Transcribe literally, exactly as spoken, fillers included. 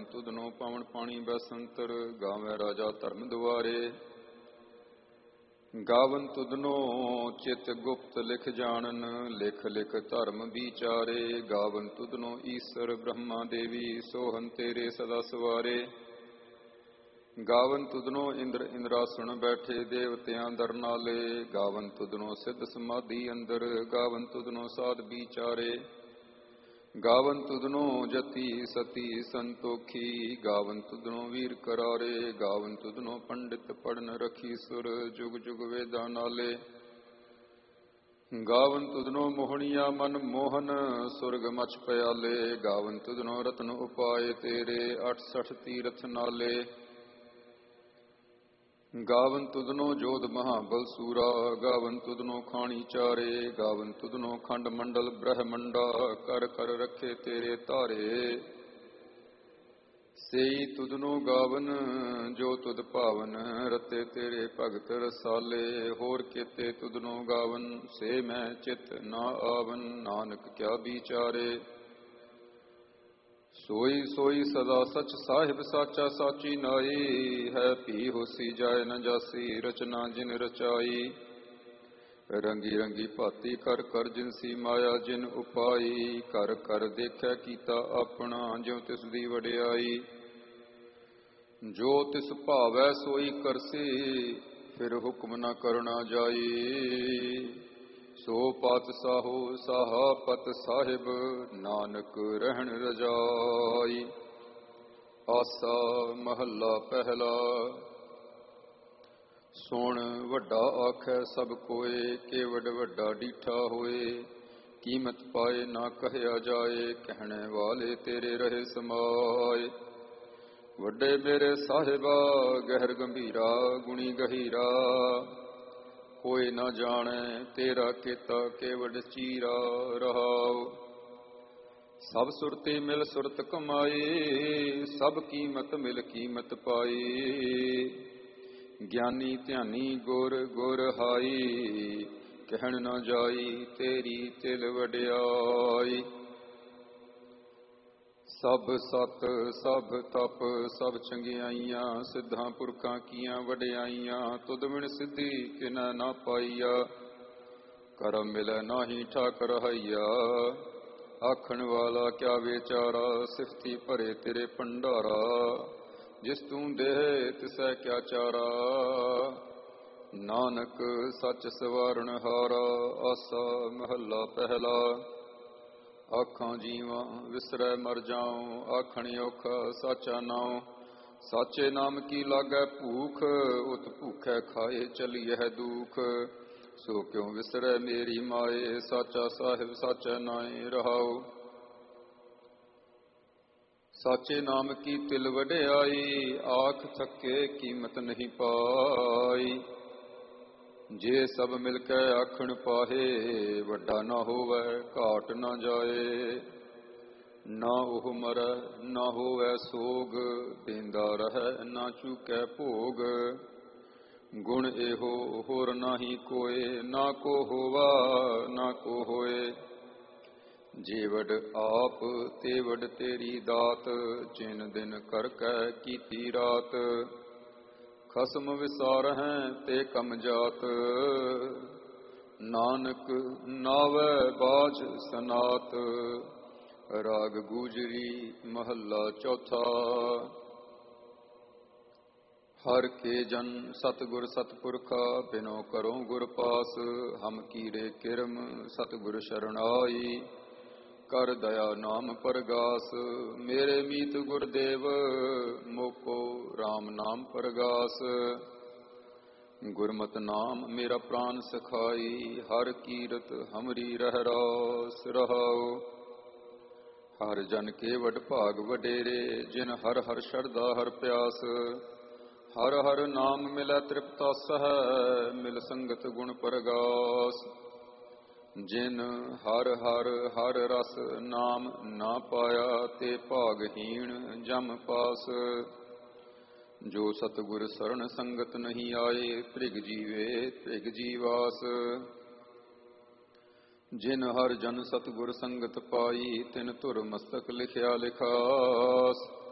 ਤੁਧਨੋ ਪਵਨ ਪਾਣੀ ਬੈਸੰਤਰ, ਗਾਵੇਂ ਰਾਜਾ ਧਰਮ ਦੁਆਰੇ। ਗਾਵਨ ਤੁਧਨੋ ਚਿਤ ਗੁਪਤ ਲਿਖ ਜਾਣਨ, ਲਿਖ ਲਿਖ ਧਰਮ ਵਿਚਾਰੇ। ਗਾਵਨ ਤੁਧਨੋ ਈਸਰ ਬ੍ਰਹਮਾ ਦੇਵੀ, ਸੋਹਨ ਤੇਰੇ ਸਦਾ ਸਵਾਰੇ। ਗਾਵਨ ਤੁਧਨੋ ਇੰਦਰ ਇੰਦਰਾਸਣ ਬੈਠੇ, ਦੇਵਤਿਆਂ ਦਰ ਨਾਲੇ। ਗਾਵਨ ਤੁਧਨੋ ਸਿੱਧ ਸਮਾਧੀ ਅੰਦਰ, ਗਾਵਨ ਤੁਧਨੋ ਸਾਧ ਵਿਚਾਰੇ। ਗਾਵਨ ਤੁਧਨੋ ਜਤੀ ਸਤੀ ਸੰਤੋਖੀ, ਗਾਵਨ ਤੁਧਨੋ ਵੀਰ ਕਰਾਰੇ। ਗਾਵਨ ਤੁਧਨੋ ਪੰਡਿਤ ਪੜਨ ਰਖੀ ਸੁਰ, ਜੁਗ ਜੁਗ ਵੇਦਾਂ ਨਾਲੇ। ਗਾਵਨ ਤੁਧਨੋ ਮੋਹਣੀਆ ਮਨ ਮੋਹਨ, ਸੁਰਗ ਮਛ ਪਿਆਲੇ। ਗਾਵਨ ਤੁਧਨੋ ਰਤਨ ਉਪਾਏ ਤੇਰੇ, ਅਠ ਸਠ ਤੀਰਥ ਨਾਲੇ। ਗਾਵਨ ਤੁਧਨੋ ਜੋਧ ਮਹਾਬਲ ਸੂਰਾ, ਗਾਵਨ ਤੁਧਨੋ ਖਾਣੀ ਚਾਰੇ। ਗਾਵਨ ਤੁਧਨੋ ਖੰਡ ਮੰਡਲ ਬ੍ਰਹਮੰਡਾ, ਕਰ ਕਰ ਰੱਖੇ ਤੇਰੇ ਧਾਰੇ। ਸੇਈ ਤੁਧਨੋ ਗਾਵਨ ਜੋ ਤੁਧ ਭਾਵਨ, ਰਤੇ ਤੇਰੇ ਭਗਤ ਰਸਾਲੇ। ਹੋਰ ਕੀਤੇ ਤੁਧਨੋ ਗਾਵਨ, ਸੇ ਮੈਂ ਚਿਤ ਨਾ ਆਵਨ। ਨਾਨਕ ਕਿਆ ਵਿਚਾਰੇ। ਸੋਈ ਸੋਈ ਸਦਾ ਸਚ ਸਾਹਿਬ ਸਾਚਾ ਸਾਚੀ ਨਾਈ, ਹੈ ਭੀ ਹੋਸੀ ਜਾਏ ਨ ਜਾਸੀ, ਰਚਨਾ ਜਿਨ ਰਚਾਈ। ਰੰਗੀ ਰੰਗੀ ਭਾਤੀ ਕਰ ਕਰ ਜਿਨਸੀ ਮਾਇਆ ਜਿਨ ਉਪਾਈ। ਕਰ ਕਰ ਦੇਖਿਆ ਕੀਤਾ ਆਪਣਾ, ਜਿਉ ਤਿਸ ਦੀ ਵਡਿਆਈ। ਜੋ ਤਿਸ ਭਾਵੈ ਸੋਈ ਕਰਸੀ, ਫਿਰ ਹੁਕਮ ਨ ਕਰਨਾ ਜਾਈ। ਸੋ ਪਾਤਸ਼ਾਹੋ ਸਾਹਾ ਪਤ ਸਾਹਿਬ, ਨਾਨਕ ਰਹਿਣ ਰਜਾਈ। ਆਸਾ ਮਹੱਲਾ ਪਹਿਲਾ। ਸੁਣ ਵੱਡਾ ਆਖੈ ਸਭ ਕੋਏ, ਕੇਵਡ ਵੱਡਾ ਡੀਠਾ ਹੋਏ। ਕੀਮਤ ਪਾਏ ਨਾ ਕਹਿਆ ਜਾਏ, ਕਹਿਣੇ ਵਾਲੇ ਤੇਰੇ ਰਹੇ ਸਮਾਏ। ਵੱਡੇ ਮੇਰੇ ਸਾਹਿਬਾ ਗਹਿਰ ਗੰਭੀਰਾ, ਗੁਣੀ ਗਹੀਰਾ। ਕੋਈ ਨਾ ਜਾਣੈ ਤੇਰਾ ਕੀਤਾ ਕੇਵਡ ਚੀਰਾ, ਰਹਾਉ। ਸਭ ਸੁਰਤੀ ਮਿਲ ਸੁਰਤ ਕਮਾਈ, ਸਭ ਕੀਮਤ ਮਿਲ ਕੀਮਤ ਪਾਈ। ਗਿਆਨੀ ਧਿਆਨੀ ਗੁਰ ਗੁਰ ਹਾਈ, ਕਹਿਣ ਨਾ ਜਾਈ ਤੇਰੀ ਤਿਲ ਵਡਿਆਈ। ਸਭ ਸਤ ਸਭ ਤਪ ਸਭ ਚੰਗਿਆਈਆਂ, ਸਿੱਧਾਂ ਪੁਰਖਾਂ ਕੀਆਂ ਵਡਿਆਈਆਂ। ਤੁਧ ਬਿਨ ਸਿੱਧੀ ਕਿਨੈ ਨਾ ਪਾਈਆ, ਕਰਮ ਮਿਲੈ ਨਾਹੀ ਠਾਕੁਰ ਹਈਆ। ਆਖਣ ਵਾਲਾ ਕਿਆ ਵਿਚਾਰਾ, ਸਿਫਤੀ ਭਰੇ ਤੇਰੇ ਭੰਡਾਰਾ। ਜਿਸ ਤੂੰ ਦੇਹ ਤਿਸੈ ਕਿਆ ਚਾਰਾ, ਨਾਨਕ ਸੱਚ ਸਵਾਰਨ ਹਾਰਾ। ਆਸਾ ਮਹੱਲਾ ਪਹਿਲਾ। ਆਖਾਂ ਜੀਵਾਂ ਵਿਸਰੈ ਮਰ ਜਾਉ, ਆਖਣ ਔਖਾ ਸਾਚਾ ਨਾਉ। ਸਾਚੇ ਨਾਮ ਕੀ ਲਾਗੈ ਭੂਖ, ਉਤ ਭੂਖੈ ਖਾਏ ਚਲੀਐ ਦੁਖ। ਸੋ ਕਿਉ ਵਿਸਰੈ ਮੇਰੀ ਮਾਏ, ਸਾਚਾ ਸਾਹਿਬ ਸਾਚਾ ਨਾਏ ਰਹਾਉ। ਸਾਚੇ ਨਾਮ ਕੀ ਤਿਲ ਵਡਿਆਈ, ਆਖ ਥੱਕੇ ਕੀਮਤ ਨਹੀਂ ਪਾਈ। ਜੇ ਸਭ ਮਿਲ ਕੇ ਆਖਣ ਪਾਹੇ, ਵੱਡਾ ਨਾ ਹੋਵੈ ਘਾਟ ਨਾ ਜਾਏ। ਨਾ ਉਹ ਮਰੈ ਨਾ ਹੋਵੈ ਸੋਗ, ਦੇਂਦਾ ਰਹੈ ਨਾ ਚੂਕੈ ਭੋਗ। ਗੁਣ ਇਹੋ ਹੋਰ ਨਾਹੀ ਕੋਏ, ਨਾ ਕੋ ਹੋਵਾ ਨਾ ਕੋ ਹੋਏ। ਜੇ ਵਡ ਆਪ ਤੇ ਵਡ ਤੇਰੀ ਦਾਤ, ਜਿਨ ਦਿਨ ਕਰ ਕੈ ਕੀਤੀ ਰਾਤ। ਖਸਮ ਵਿਸਾਰਹਿ ਤੇ ਕਮ ਜਾਤ, ਨਾਨਕ ਨਾਵੈ ਬਾਝ ਸਨਾਤ। ਰਾਗ ਗੂਜਰੀ ਮਹੱਲਾ ਚੌਥਾ। ਹਰ ਕੇ ਜਨ ਸਤਿਗੁਰ ਸਤਿਪੁਰਖਾ, ਬਿਨੋ ਕਰੋ ਗੁਰ ਪਾਸ। ਹਮ ਕੀਰੇ ਕਿਰਮ ਸਤਿਗੁਰ ਸ਼ਰਣਾਈ, ਕਰ ਦਇਆ ਨਾਮ ਪਰਗਾਸ। ਮੇਰੇ ਮੀਤ ਗੁਰਦੇਵ, ਮੋਕੋ RAM ਨਾਮ ਪਰਗਾਸ। ਗੁਰਮਤਿ ਨਾਮ ਮੇਰਾ ਪ੍ਰਾਨ ਸਖਾਈ, ਹਰ ਕੀਰਤ ਹਮਰੀ ਰਹਿ ਰਾਸ ਰਹਾਉ। ਹਰ ਜਨ ਕੇ ਵਡ ਭਾਗ ਵਡੇਰੇ, ਜਿਨ ਹਰ ਹਰ ਸ਼ਰਧਾ ਹਰ ਪਿਆਸ। ਹਰ ਹਰ ਨਾਮ ਮਿਲੈ ਤ੍ਰਿਪਤਾਸ ਹੈ, ਮਿਲ ਸੰਗਤ ਗੁਣ ਪਰਗਾਸ। ਜਿਨ ਹਰ ਹਰ ਹਰ ਰਸ ਨਾਮ ਨਾ ਪਾਇਆ, ਤੇ ਭਾਗਹੀਣ ਜਮ ਪਾਸ। ਜੋ ਸਤਿਗੁਰ ਸਰਣ ਸੰਗਤ ਨਹੀਂ ਆਏ, ਭ੍ਰਿਗ ਜੀਵੇ ਭ੍ਰਿਗ ਜੀਵਾਸ। ਜਿਨ ਹਰ ਜਨ ਸਤਿਗੁਰ ਸੰਗਤ ਪਾਈ, ਤਿਨ ਧੁਰ ਮਸਤਕ ਲਿਖਿਆ ਲਿਖਾਸ।